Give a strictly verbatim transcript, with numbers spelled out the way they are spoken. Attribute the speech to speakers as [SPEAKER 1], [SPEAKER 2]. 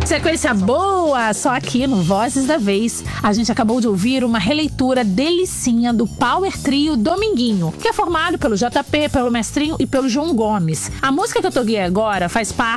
[SPEAKER 1] Sequência boa, só aqui no Vozes da Vez. A gente acabou de ouvir uma releitura delicinha do Power Trio Dominguinho, que é formado pelo J P, pelo Mestrinho e pelo João Gomes. A música que eu toquei agora faz parte